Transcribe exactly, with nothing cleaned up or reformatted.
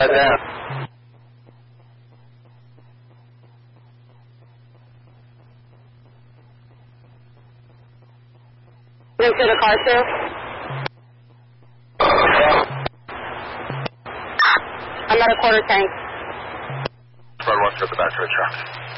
down. Into the car too? I'm at a quarter tank. Squad one, go to the back of the truck.